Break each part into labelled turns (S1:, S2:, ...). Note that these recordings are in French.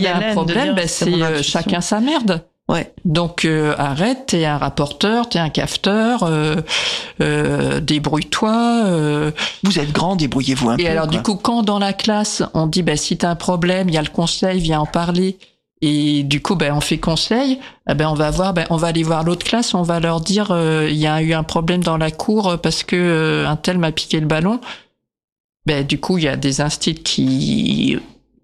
S1: Il y a un problème, c'est chacun sa merde.
S2: Ouais.
S1: Donc arrête, t'es un rapporteur, t'es un cafeteur, débrouille-toi.
S3: Vous êtes grand, débrouillez-vous un peu.
S1: Et alors du coup, quand dans la classe, on dit si t'as un problème, il y a le conseil, viens en parler. Et du coup, on fait conseil. On va aller voir l'autre classe, on va leur dire il y a eu un problème dans la cour parce que un tel m'a piqué le ballon. Du coup, il y a des instits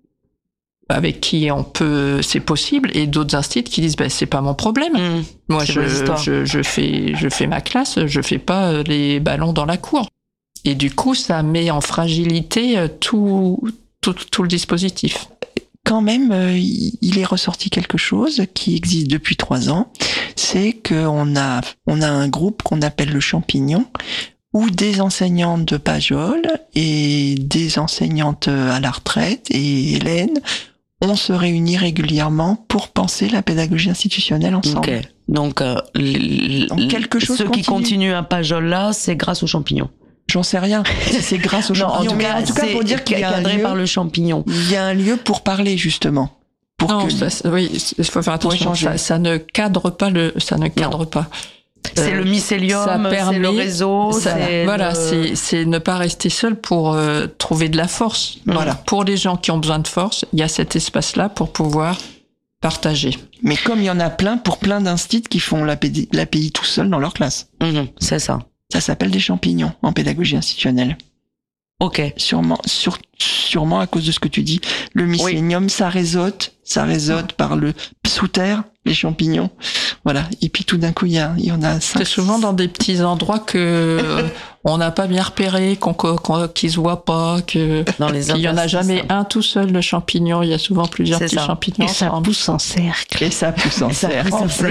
S1: avec qui c'est possible, et d'autres instits qui disent c'est pas mon problème. Moi je fais ma classe, je fais pas les ballons dans la cour. Et du coup ça met en fragilité tout le dispositif.
S3: Quand même, il est ressorti quelque chose qui existe depuis 3 ans, c'est qu'on a un groupe qu'on appelle le Champignon, où des enseignantes de Pajol et des enseignantes à la retraite et Hélène, on se réunit régulièrement pour penser la pédagogie institutionnelle ensemble.
S2: Okay. Donc
S3: quelque chose
S2: ceux qui continuent à Pajol là, c'est grâce aux champignons.
S3: J'en sais rien. C'est grâce aux champignons.
S2: En tout cas, pour dire qu'il y a cadré par le champignon.
S3: Il y a un lieu pour parler justement.
S1: Oui, il faut faire attention. Ça ne cadre pas pas.
S2: C'est le mycélium, c'est le réseau.
S1: C'est ne pas rester seul pour trouver de la force. Voilà. Pour les gens qui ont besoin de force, il y a cet espace-là pour pouvoir partager.
S3: Mais comme il y en a plein d'instits qui font l'API tout seuls dans leur classe.
S2: C'est ça.
S3: Ça s'appelle des champignons en pédagogie institutionnelle.
S2: Ok.
S3: Sûrement à cause de ce que tu dis. Le mycélium, ça réseaute par le sous-terre, les champignons. Voilà. Et puis tout d'un coup, il y en a 5.
S1: C'est souvent dans des petits endroits que on n'a pas bien repéré, qu'ils se voient pas, qu'il y en a jamais un tout seul, le champignon. Il y a souvent plusieurs petits champignons.
S2: Et ça pousse en cercle.
S3: Et ça pousse en cercle.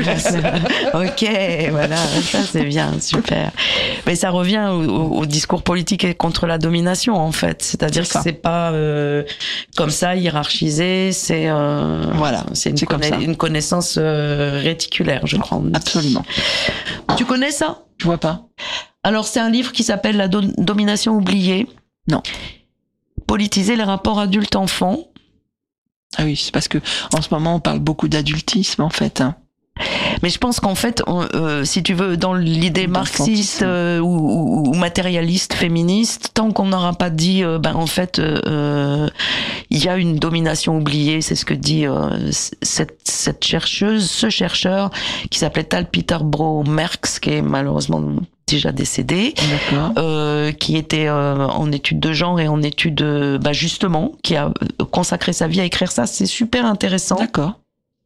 S2: Ok, voilà. Ça, c'est bien. Super. Mais ça revient au discours politique et contre la domination, en fait. C'est-à-dire que c'est pas comme ça, hiérarchisé. C'est une connaissance réticulaire, je crois.
S3: Absolument.
S2: Tu connais ça?
S3: Je vois pas.
S2: Alors, c'est un livre qui s'appelle La domination oubliée.
S3: Non.
S2: Politiser les rapports adultes-enfants.
S3: Ah oui, c'est parce que en ce moment, on parle beaucoup d'adultisme, en fait.
S2: Mais je pense qu'en fait, si tu veux, dans l'idée marxiste ou matérialiste, féministe, tant qu'on n'aura pas dit, en fait, il y a une domination oubliée, c'est ce que dit cette chercheuse, ce chercheur qui s'appelait Tal Peter Bro-Merks, qui est malheureusement déjà décédé, qui était en études de genre et en études, justement, qui a consacré sa vie à écrire ça. C'est super intéressant.
S3: D'accord.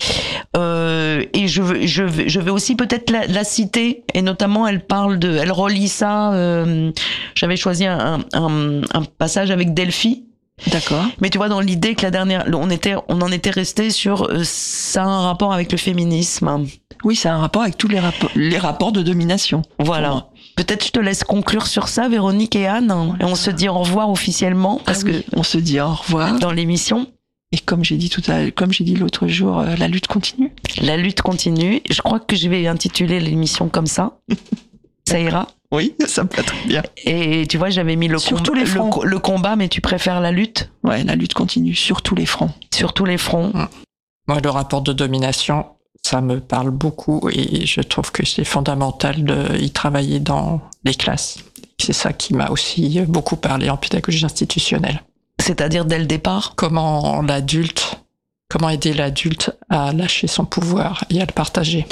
S2: Et je vais aussi peut-être la citer, et notamment elle relie ça. J'avais choisi un passage avec Delphi.
S3: D'accord.
S2: Mais tu vois, dans l'idée que la dernière, on en était resté sur ça a un rapport avec le féminisme.
S3: Oui, ça a un rapport avec tous les rapports de domination.
S2: Voilà. Peut-être je te laisse conclure sur ça, Véronique et Anne, et on se dit au revoir officiellement parce que
S3: on se dit au revoir
S2: dans l'émission.
S3: Et comme j'ai dit l'autre jour, la lutte continue.
S2: La lutte continue. Je crois que je vais intituler l'émission comme ça. Ça ira?
S3: Oui, ça me va très bien.
S2: Et tu vois, j'avais mis le combat, mais tu préfères la lutte?
S3: Ouais, la lutte continue sur tous les fronts.
S2: Sur tous les fronts.
S1: Moi, le rapport de domination, ça me parle beaucoup et je trouve que c'est fondamental d'y travailler dans les classes. C'est ça qui m'a aussi beaucoup parlé en pédagogie institutionnelle.
S2: C'est-à-dire dès le départ?
S1: Comment aider l'adulte à lâcher son pouvoir et à le partager.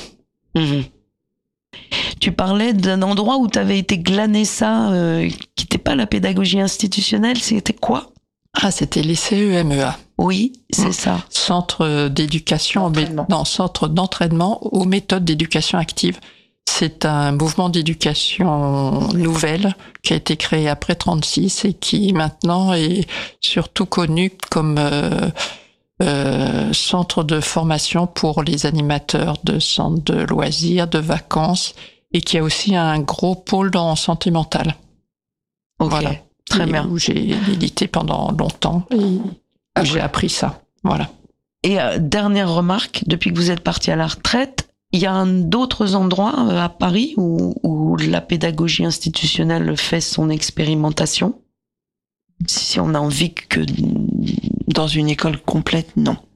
S2: Tu parlais d'un endroit où tu avais été glaner ça, qui n'était pas la pédagogie institutionnelle, c'était quoi?
S1: Ah, c'était les CEMEA.
S2: Oui, c'est ça.
S1: Centre centre d'entraînement aux méthodes d'éducation active. C'est un mouvement d'éducation nouvelle qui a été créé après 1936 et qui maintenant est surtout connu comme centre de formation pour les animateurs de centres de loisirs, de vacances, et qui a aussi un gros pôle en santé mentale.
S2: Ok,
S1: voilà.
S2: Très bien.
S1: Où j'ai milité pendant longtemps et j'ai appris ça. Voilà.
S2: Et dernière remarque, depuis que vous êtes parti à la retraite, il y a d'autres endroits à Paris où la pédagogie institutionnelle fait son expérimentation? Si on a envie que...
S3: Dans une école complète, non.